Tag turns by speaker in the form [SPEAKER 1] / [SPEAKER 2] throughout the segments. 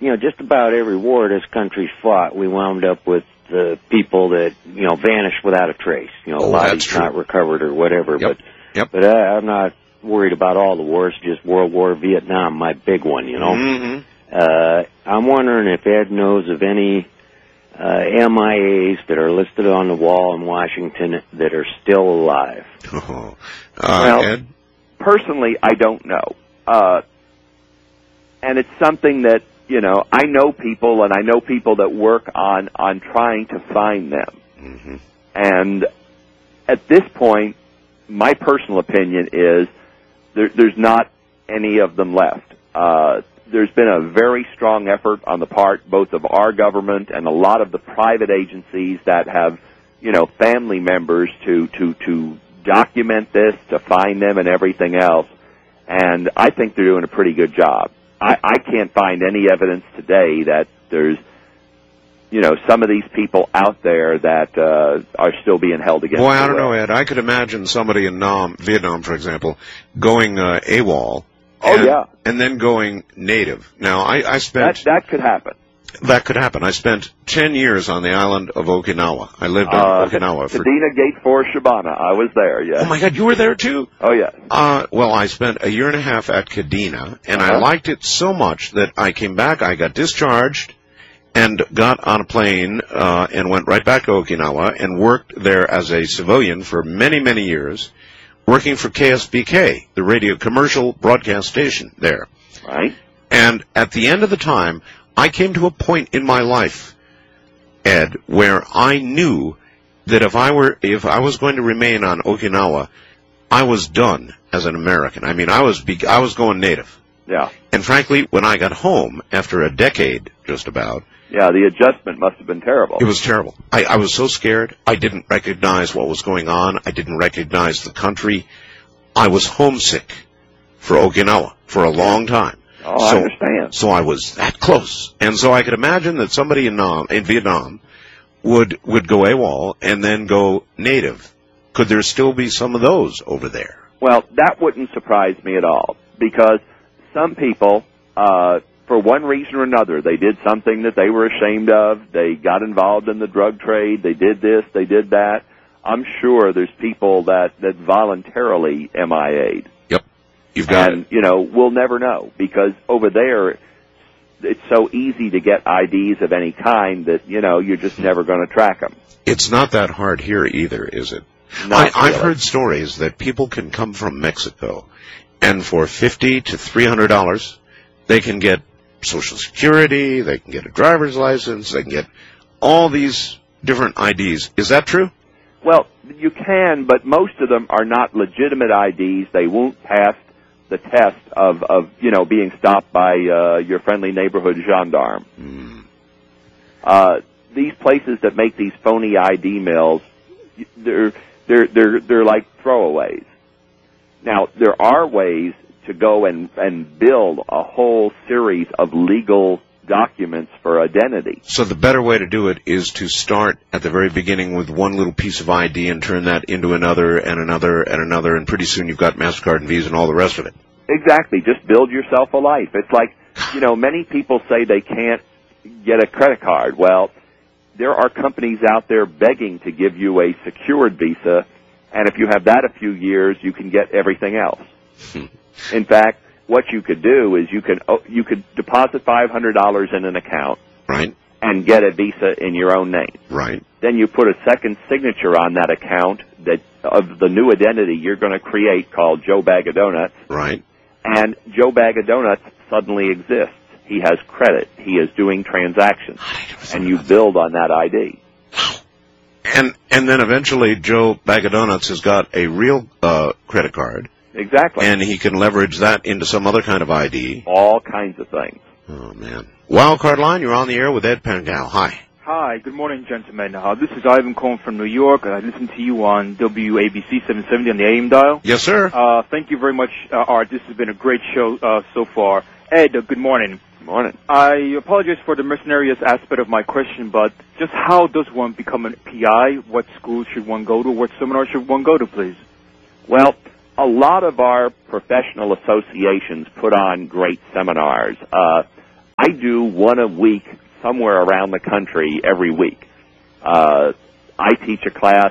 [SPEAKER 1] just about every war this country's fought, we wound up with the people that, vanished without a trace. Bodies not recovered or whatever.
[SPEAKER 2] Yep.
[SPEAKER 1] But I'm not worried about all the wars, just World War, Vietnam, my big one,
[SPEAKER 2] Mm-hmm.
[SPEAKER 1] I'm wondering if Ed knows of any MIAs that are listed on the wall in Washington that are still alive.
[SPEAKER 2] Ed?
[SPEAKER 3] Personally, I don't know. And it's something that, I know people, and I know people that work on trying to find them.
[SPEAKER 2] Mm-hmm.
[SPEAKER 3] And at this point, my personal opinion is there's not any of them left. There's been a very strong effort on the part both of our government and a lot of the private agencies that have, family members to document this, to find them and everything else. And I think they're doing a pretty good job. I can't find any evidence today that there's, some of these people out there that are still being held against.
[SPEAKER 2] Boy, I don't know, Ed. I could imagine somebody in Vietnam, for example, going AWOL. And then going native. Now, I spent...
[SPEAKER 3] That could happen.
[SPEAKER 2] That could happen. I spent 10 years on the island of Okinawa. I lived on Okinawa.
[SPEAKER 3] Kadena Gate 4 Shibana. I was there, yes.
[SPEAKER 2] Oh, my God, you were there, too?
[SPEAKER 3] Oh, yes.
[SPEAKER 2] Well, I spent a year and a half at Kadena, and I liked it so much that I came back, I got discharged, and got on a plane and went right back to Okinawa and worked there as a civilian for many, many years, working for KSBK, the radio commercial broadcast station there.
[SPEAKER 3] Right.
[SPEAKER 2] And at the end of the time, I came to a point in my life, Ed, where I knew that if I was going to remain on Okinawa, I was done as an American. I mean, I was going native.
[SPEAKER 3] Yeah.
[SPEAKER 2] And frankly, when I got home after a decade, just about.
[SPEAKER 3] Yeah, the adjustment must have been terrible.
[SPEAKER 2] It was terrible. I was so scared. I didn't recognize what was going on. I didn't recognize the country. I was homesick for Okinawa for a long time.
[SPEAKER 3] Oh, I understand.
[SPEAKER 2] So I was that close. And so I could imagine that somebody in Vietnam would go AWOL and then go native. Could there still be some of those over there?
[SPEAKER 3] Well, that wouldn't surprise me at all, because some people, for one reason or another, they did something that they were ashamed of. They got involved in the drug trade. They did this. They did that. I'm sure there's people that voluntarily MIA'd.
[SPEAKER 2] Yep. You've got it.
[SPEAKER 3] And, we'll never know, because over there, it's so easy to get IDs of any kind that, you're just never going to track them.
[SPEAKER 2] It's not that hard here either, is it? I've heard stories that people can come from Mexico, and for $50 to $300, they can get Social Security, they can get a driver's license, they can get all these different IDs. Is that true?
[SPEAKER 3] Well, you can, but most of them are not legitimate IDs. They won't pass the test of being stopped by your friendly neighborhood gendarme. These places that make these phony ID mills, they're like throwaways. Now, there are ways to go and build a whole series of legal documents for identity.
[SPEAKER 2] So the better way to do it is to start at the very beginning with one little piece of ID and turn that into another and another and another, and pretty soon you've got MasterCard and Visa and all the rest of it.
[SPEAKER 3] Exactly. Just build yourself a life. It's like, many people say they can't get a credit card. Well, there are companies out there begging to give you a secured Visa, and if you have that a few years, you can get everything else. In fact, what you could do is you could deposit $500 in an account,
[SPEAKER 2] right,
[SPEAKER 3] and get a Visa in your own name.
[SPEAKER 2] Right.
[SPEAKER 3] Then you put a second signature on that account that of the new identity you're going to create called Joe Bag of Donuts.
[SPEAKER 2] Right.
[SPEAKER 3] And Joe Bag of Donuts suddenly exists. He has credit. He is doing transactions, and you build on that ID.
[SPEAKER 2] And then eventually Joe Bag of Donuts has got a real credit card.
[SPEAKER 3] Exactly.
[SPEAKER 2] And he can leverage that into some other kind of ID.
[SPEAKER 3] All kinds of things.
[SPEAKER 2] Oh, man. Wildcard Line, you're on the air with Ed Pengal. Hi.
[SPEAKER 4] Hi, good morning, gentlemen. This is Ivan calling from New York. I listen to you on WABC 770 on the AM dial.
[SPEAKER 2] Yes, sir.
[SPEAKER 4] Thank you very much, Art. This has been a great show so far. Ed, good morning.
[SPEAKER 3] Good morning.
[SPEAKER 4] I apologize for the mercenarious aspect of my question, but just how does one become a PI? What school should one go to? What seminar should one go to, please?
[SPEAKER 3] Well, a lot of our professional associations put on great seminars. I I do one a week somewhere around the country every week. I teach a class,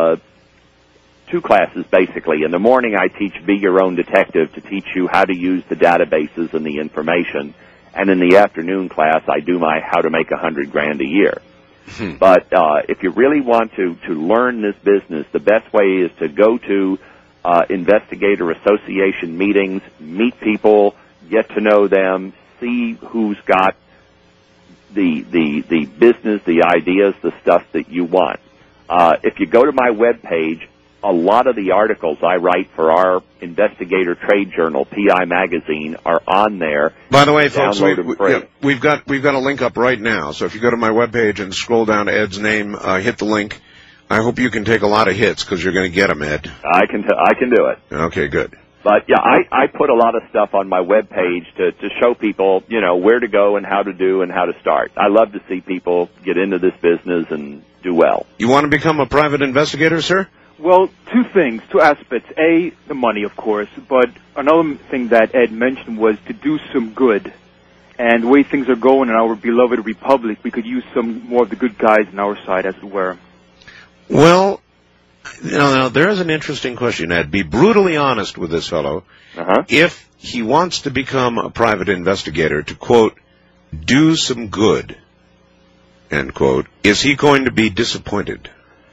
[SPEAKER 3] 2 classes basically. In the morning I teach Be Your Own Detective to teach you how to use the databases and the information. And in the afternoon class I do my How to Make $100,000 a year. But if you really want to learn this business, the best way is to go to investigator association meetings, meet people, get to know them, see who's got the business, the ideas, the stuff that you want. If you go to my webpage, a lot of the articles I write for our investigator trade journal, PI Magazine, are on there.
[SPEAKER 2] By the way, folks, we've got a link up right now. So if you go to my webpage and scroll down to Ed's name, hit the link. I hope you can take a lot of hits because you're going to get them, Ed.
[SPEAKER 3] I can do it.
[SPEAKER 2] Okay, good.
[SPEAKER 3] But yeah, I put a lot of stuff on my webpage to show people, where to go and how to do and how to start. I love to see people get into this business and do well.
[SPEAKER 2] You want to become a private investigator, sir?
[SPEAKER 4] Well, 2 things, 2 aspects. A, the money, of course, but another thing that Ed mentioned was to do some good. And the way things are going in our beloved republic, we could use some more of the good guys on our side, as it were.
[SPEAKER 2] Well, now there's an interesting question, Ed. Be brutally honest with this fellow. If he wants to become a private investigator to, quote, do some good, end quote, is he going to be disappointed?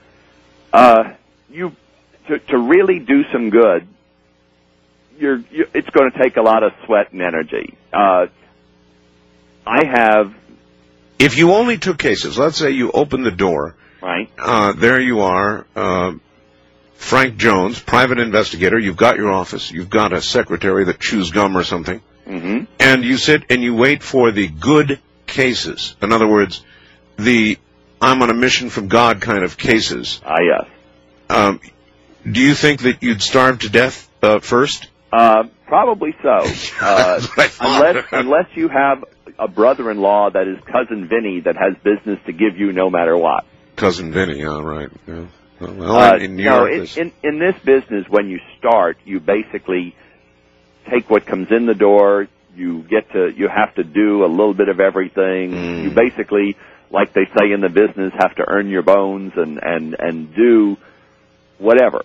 [SPEAKER 3] To really do some good, it's going to take a lot of sweat and energy.
[SPEAKER 2] If you only took cases, let's say you opened the door,
[SPEAKER 3] right?
[SPEAKER 2] There you are, Frank Jones, private investigator. You've got your office. You've got a secretary that chews gum or something, and you sit and you wait for the good cases. In other words, the I'm on a mission from God kind of cases.
[SPEAKER 3] Yes.
[SPEAKER 2] Do you think that you'd starve to death first?
[SPEAKER 3] Probably so. Unless you have a brother-in-law that is Cousin Vinny that has business to give you no matter what.
[SPEAKER 2] Cousin Vinny, all right. Yeah. Well, in
[SPEAKER 3] this business, when you start, you basically take what comes in the door. You have to do a little bit of everything. You basically, like they say in the business, have to earn your bones and do whatever.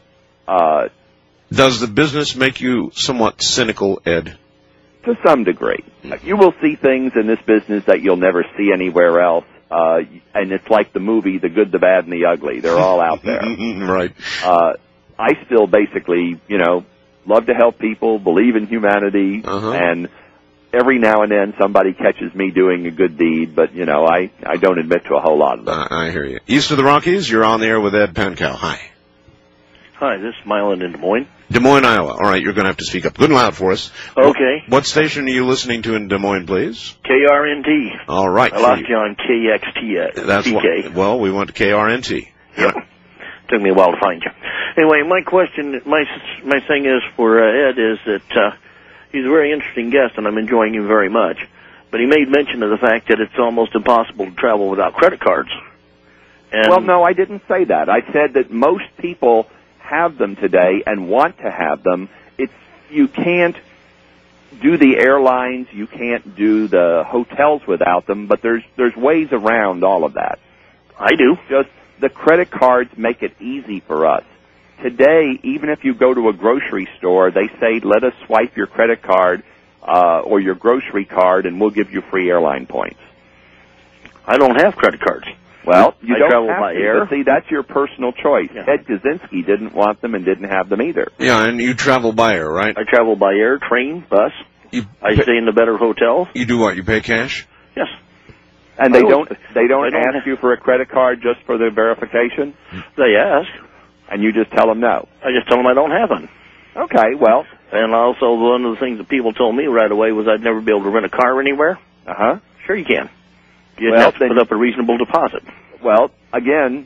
[SPEAKER 2] Does the business make you somewhat cynical, Ed?
[SPEAKER 3] To some degree. You will see things in this business that you'll never see anywhere else. And it's like the movie, The Good, the Bad, and the Ugly. They're all out there.
[SPEAKER 2] Right.
[SPEAKER 3] I still basically, love to help people, believe in humanity, and every now and then somebody catches me doing a good deed, but, I don't admit to a whole lot of them.
[SPEAKER 2] I hear you. East of the Rockies, you're on the air with Ed Pankow. Hi.
[SPEAKER 5] Hi, this is Mylan in Des Moines.
[SPEAKER 2] Des Moines, Iowa. All right, you're going to have to speak up good and loud for us.
[SPEAKER 5] Okay.
[SPEAKER 2] What station are you listening to in Des Moines, please?
[SPEAKER 5] KRNT.
[SPEAKER 2] All right.
[SPEAKER 5] I lost you on KXT.
[SPEAKER 2] That's
[SPEAKER 5] TK.
[SPEAKER 2] Well, we went to KRNT.
[SPEAKER 5] Yep. Took me a while to find you. Anyway, my question, my thing is for Ed is that he's a very interesting guest, and I'm enjoying him very much. But he made mention of the fact that it's almost impossible to travel without credit cards. And
[SPEAKER 3] well, no, I didn't say that. I said that most people have them today and want to have them. You can't do the airlines, you can't do the hotels without them, but there's ways around all of that.
[SPEAKER 5] I do.
[SPEAKER 3] Just the credit cards make it easy for us. Today, even if you go to a grocery store, they say, let us swipe your credit card or your grocery card and we'll give you free airline points.
[SPEAKER 5] I don't have credit cards.
[SPEAKER 3] Well, you
[SPEAKER 5] I
[SPEAKER 3] don't
[SPEAKER 5] travel
[SPEAKER 3] have
[SPEAKER 5] by
[SPEAKER 3] to,
[SPEAKER 5] air.
[SPEAKER 3] but see, that's your personal choice.
[SPEAKER 5] Yeah.
[SPEAKER 3] Ted Kaczynski didn't want them and didn't have them either.
[SPEAKER 2] Yeah, and you travel by air, right?
[SPEAKER 5] I travel by air, train, bus. I stay in the better hotels.
[SPEAKER 2] You do what? You pay cash?
[SPEAKER 5] Yes.
[SPEAKER 3] And they don't ask you for a credit card just for the verification?
[SPEAKER 5] They ask.
[SPEAKER 3] And you just tell them no?
[SPEAKER 5] I just tell them I don't have one.
[SPEAKER 3] Okay, well.
[SPEAKER 5] And also, one of the things that people told me right away was I'd never be able to rent a car anywhere. Sure you can. You just have to put up a reasonable deposit.
[SPEAKER 3] Well, again,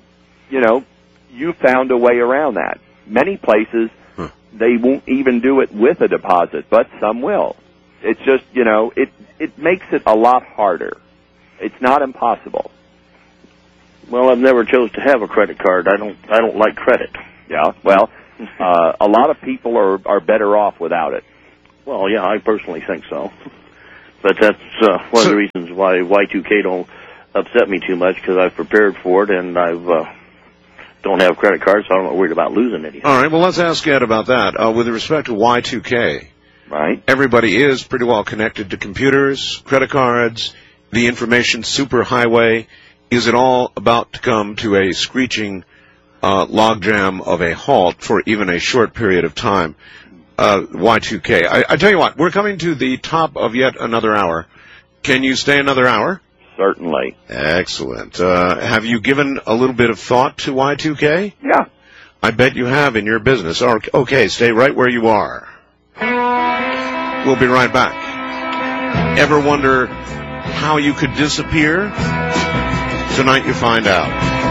[SPEAKER 3] you found a way around that. Many places, they won't even do it with a deposit, but some will. It's just, it makes it a lot harder. It's not impossible.
[SPEAKER 5] Well, I've never chose to have a credit card. I don't like credit.
[SPEAKER 3] Yeah, well, a lot of people are better off without it.
[SPEAKER 5] Well, yeah, I personally think so. But that's one of the reasons why Y2K don't upset me too much, because I've prepared for it, and I've don't have credit cards, so I'm not worried about losing anything.
[SPEAKER 2] All right, well, let's ask Ed about that. With respect to Y2K,
[SPEAKER 3] right?
[SPEAKER 2] Everybody is pretty well connected to computers, credit cards, the information superhighway. Is it all about to come to a screeching logjam of a halt for even a short period of time? Y2K. I tell you what, we're coming to the top of yet another hour. Can you stay another hour?
[SPEAKER 3] Certainly.
[SPEAKER 2] Excellent. Have you given a little bit of thought to Y2K?
[SPEAKER 3] Yeah.
[SPEAKER 2] I bet you have in your business. Okay, stay right where you are. We'll be right back. Ever wonder how you could disappear? Tonight you find out.